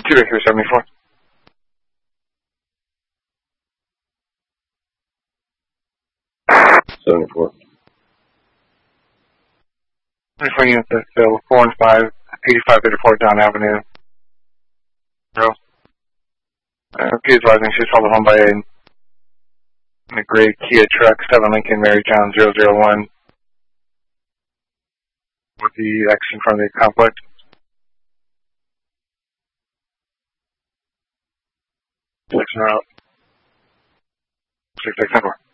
2 Bakery 74. Twenty-four units at 4 and 5, 8534 Down Avenue. Zero. Kids rising, she's followed home by a gray Kia truck, 7 Lincoln Mary John 001 with the action from the complex. 6 are out. 6 6 4.